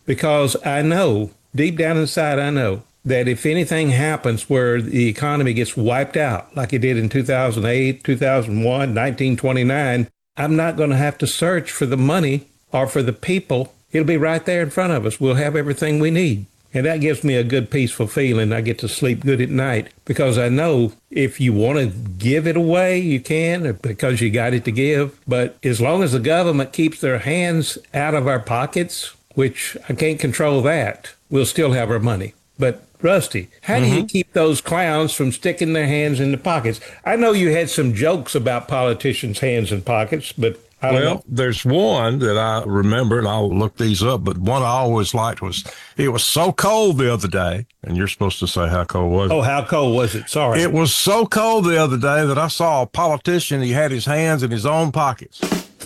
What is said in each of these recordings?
because I know, deep down inside, I know that if anything happens where the economy gets wiped out, like it did in 2008, 2001, 1929, I'm not going to have to search for the money or for the people. It'll be right there in front of us. We'll have everything we need. And that gives me a good, peaceful feeling. I get to sleep good at night because I know if you want to give it away, you can because you got it to give. But as long as the government keeps their hands out of our pockets, which I can't control that, we'll still have our money. But Rusty, how do you keep those clowns from sticking their hands in the pockets? I know you had some jokes about politicians' hands in pockets, but I don't know. There's one that I remember, and I'll look these up, but one I always liked was, it was so cold the other day, and you're supposed to say how cold was it? Oh, how cold was it? Sorry. It was so cold the other day that I saw a politician, he had his hands in his own pockets.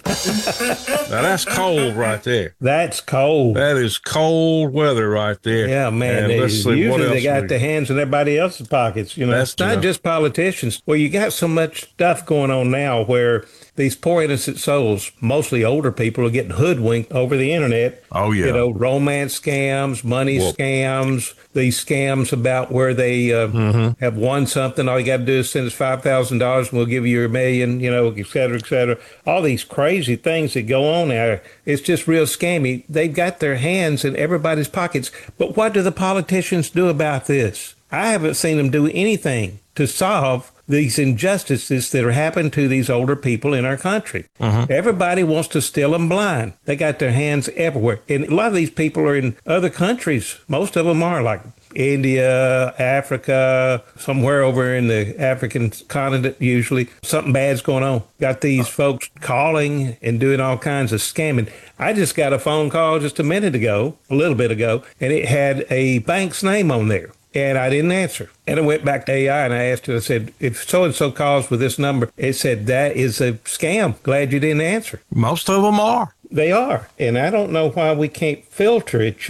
Now, that's cold right there. That's cold. That is cold weather right there. Yeah, man. Usually they got their hands in everybody else's pockets. It's not just politicians. Well, you got so much stuff going on now where these poor innocent souls, mostly older people, are getting hoodwinked over the internet. Oh, yeah. Romance scams, money scams, these scams about where they have won something. All you got to do is send us $5,000 and we'll give you $1 million, et cetera, et cetera. All these crazy things that go on there. It's just real scammy. They've got their hands in everybody's pockets. But what do the politicians do about this? I haven't seen them do anything to solve these injustices that are happening to these older people in our country. Everybody wants to steal them blind. They got their hands everywhere. And a lot of these people are in other countries. Most of them are like India, Africa, somewhere over in the African continent, usually. Something bad's going on. Got these folks calling and doing all kinds of scamming. I just got a phone call just a little bit ago, and it had a bank's name on there. And I didn't answer. And I went back to AI and I asked her, I said, if so-and-so calls with this number, it said, that is a scam. Glad you didn't answer. Most of them are. They are. And I don't know why we can't filter it,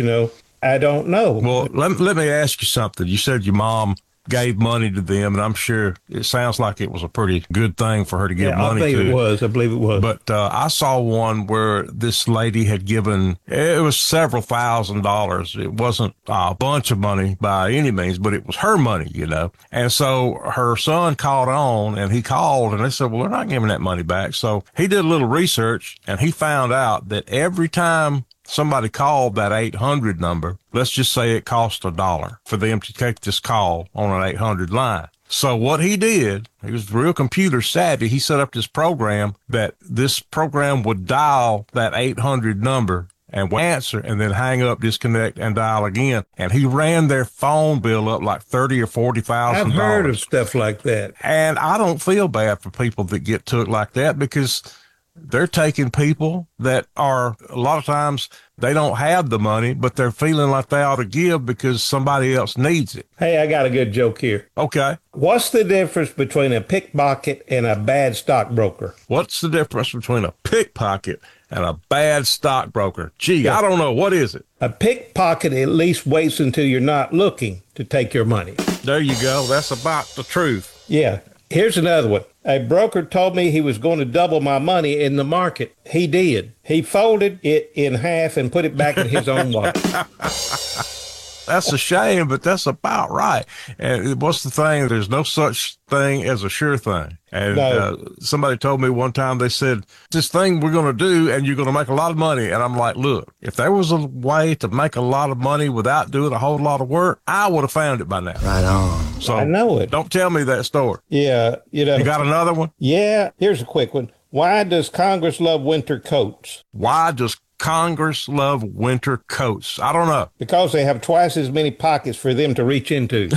I don't know. Well, let me ask you something. You said your mom gave money to them, and I'm sure it sounds like it was a pretty good thing for her to give money to. I believe it was. But I saw one where this lady had given, it was several $1,000s. It wasn't a bunch of money by any means, but it was her money, And so her son called on, and he called, and they said, well, we're not giving that money back. So he did a little research, and he found out that every time somebody called that 800 number, let's just say it cost $1 for them to take this call on an 800 line. So what he did, he was real computer savvy. He set up this program that this program would dial that 800 number and answer and then hang up, disconnect, and dial again. And he ran their phone bill up like $30,000 or $40,000. I've heard of stuff like that. And I don't feel bad for people that get took like that because they're taking people that are, a lot of times, they don't have the money, but they're feeling like they ought to give because somebody else needs it. Hey, I got a good joke here. Okay. What's the difference between a pickpocket and a bad stockbroker? What's the difference between a pickpocket and a bad stockbroker? Gee, I don't know. What is it? A pickpocket at least waits until you're not looking to take your money. There you go. That's about the truth. Yeah. Here's another one. A broker told me he was going to double my money in the market. He did. He folded it in half and put it back in his own wallet. That's a shame, but that's about right. And what's the thing? There's no such thing as a sure thing. And somebody told me one time, they said, this thing we're going to do, and you're going to make a lot of money. And I'm like, look, if there was a way to make a lot of money without doing a whole lot of work, I would have found it by now. Right on. So I know it. Don't tell me that story. Yeah. You got another one? Yeah. Here's a quick one. Why does Congress love winter coats? Why does Congress love winter coats? I don't know. Because they have twice as many pockets for them to reach into.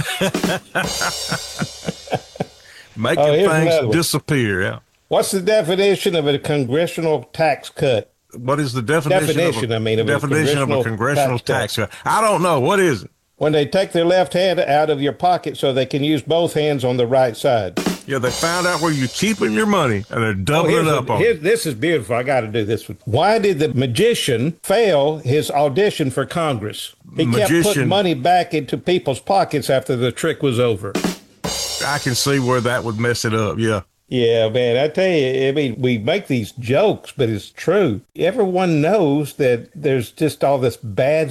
Making things disappear, yeah. What's the definition of a congressional tax cut? What is the definition of a congressional tax cut? I don't know. What is it? When they take their left hand out of your pocket so they can use both hands on the right side. Yeah, they found out where you're keeping your money, and they're doubling it up on it. This is beautiful. I got to do this one. Why did the magician fail his audition for Congress? He kept putting money back into people's pockets after the trick was over. I can see where that would mess it up, yeah. Yeah, man, I tell you, I mean, we make these jokes, but it's true. Everyone knows that there's just all this bad